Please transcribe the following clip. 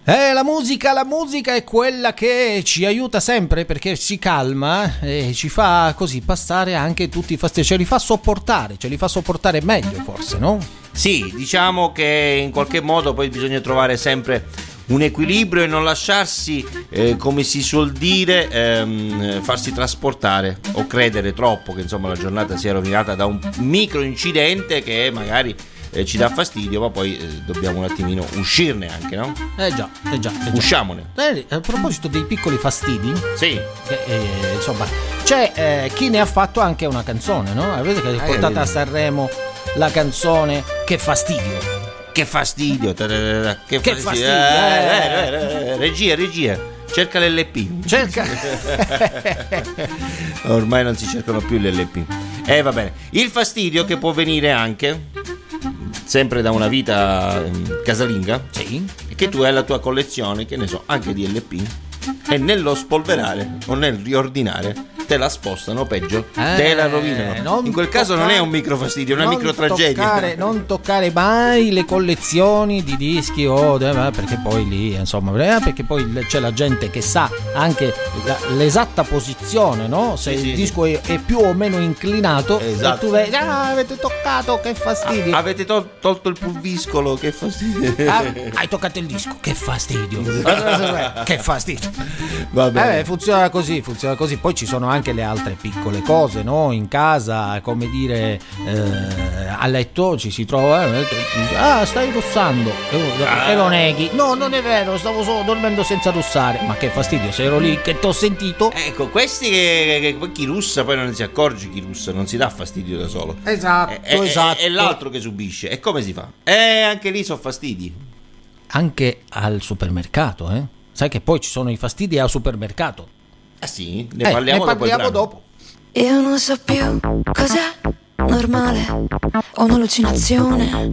La musica è quella che ci aiuta sempre perché ci calma e ci fa così passare anche tutti i fastidi, ce li fa sopportare meglio forse, no? Sì, diciamo che in qualche modo poi bisogna trovare sempre un equilibrio e non lasciarsi, come si suol dire, farsi trasportare o credere troppo che insomma la giornata sia rovinata da un micro incidente che magari ci dà fastidio, ma poi dobbiamo un attimino uscirne anche, no? Già. Usciamone. A proposito dei piccoli fastidi, sì, insomma, c'è chi ne ha fatto anche una canzone, no? Avete che è portata a Sanremo la canzone Che fastidio. Che fastidio. Che fastidio. Regia. Cerca l'LP. Ormai non si cercano più l'LP. Va bene. Il fastidio che può venire anche sempre da una vita casalinga, sì, è che tu hai la tua collezione, che ne so, anche di LP, e nello spolverare o nel riordinare te la spostano, peggio, te la rovinano. In quel caso non è un micro fastidio, è una micro tragedia. Non toccare mai le collezioni di dischi perché poi lì, insomma, perché poi c'è la gente che sa anche l'esatta posizione, no? Se il disco è più o meno inclinato, esatto. E tu vedi, avete toccato, che fastidio. Avete tolto il pulviscolo, che fastidio. Hai toccato il disco, che fastidio. Che fastidio. Va bene. Funziona così. Poi ci sono anche le altre piccole cose, no? In casa, come dire, a letto ci si trova, stai russando, e lo neghi. No, non è vero, stavo solo dormendo senza russare. Ma che fastidio, se ero lì che t'ho sentito. Ecco, questi che chi russa poi non si accorge, chi russa non si dà fastidio da solo. Esatto. È l'altro che subisce. E come si fa? Anche lì sono fastidi. Anche al supermercato, Sai che poi ci sono i fastidi al supermercato. Ah sì? Ne parliamo dopo. Io non so più cos'è normale o un'allucinazione.